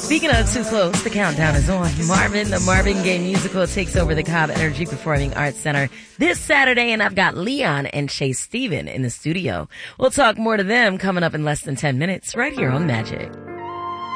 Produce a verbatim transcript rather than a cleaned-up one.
Speaking of too close, the countdown is on. Marvin, the Marvin Gaye musical, takes over the Cobb Energy Performing Arts Center this Saturday, and I've got Leon and Chase Steven in the studio. We'll talk more to them coming up in less than ten minutes right here on Magic.